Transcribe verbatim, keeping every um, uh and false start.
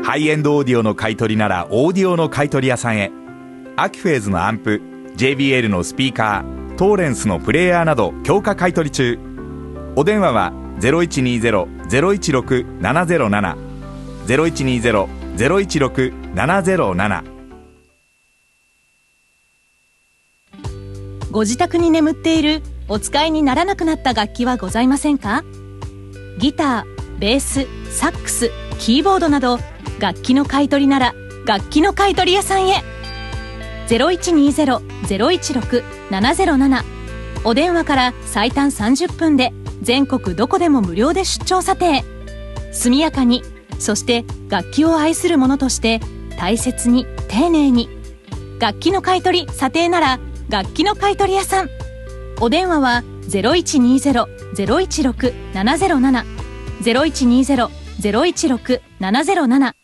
ハイエンドオーディオの買い取りならオーディオの買い取り屋さんへ。アキフェーズのアンプ、 ジェイビーエル のスピーカー、トーレンスのプレイヤーなど強化買い取り中。お電話は ゼロいちにゼロ ゼロいちろく ななゼロなな ゼロいちにゼロ ゼロいちろく ななゼロなな。 ご自宅に眠っているお使いにならなくなった楽器はございませんか？ギター、ベース、サックス、キーボードなど楽器の買い取りなら楽器の買い取り屋さんへ。 ゼロいちにゼロ ゼロいちろく ななゼロなな。 お電話から最短さんじゅっぷんで全国どこでも無料で出張査定。速やかに、そして楽器を愛する者として大切に丁寧に。楽器の買い取り査定なら楽器の買い取り屋さん。お電話は ゼロいちにゼロ ゼロいちろく ななゼロなな ゼロいちにゼロ ゼロいちろく ななゼロなな。